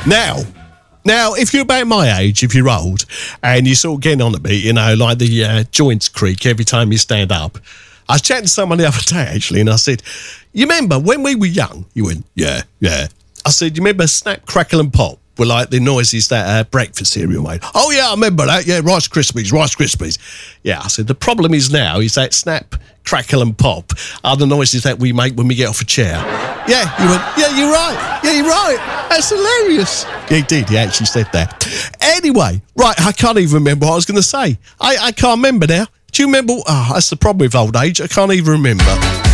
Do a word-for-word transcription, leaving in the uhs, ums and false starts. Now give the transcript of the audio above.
Now, now, if you're about my age, if you're old, and you're sort of getting on a bit, you know, like the uh, joints creak every time you stand up. I was chatting to someone the other day, actually, and I said, you remember when we were young? You went, yeah, yeah. I said, you remember Snap, Crackle and Pop were like the noises that uh, breakfast cereal made? Oh, yeah, I remember that. Yeah, Rice Krispies, Rice Krispies. Yeah, I said, the problem is now is that Snap, Crackle and Pop are the noises that we make when we get off a chair. Yeah, you went, yeah, you're right. Yeah, you're right. That's hilarious. Yeah, he did. He actually said that. Anyway, right, I can't even remember what I was going to say. I, I can't remember now. Do you remember? Oh, that's the problem with old age. I can't even remember.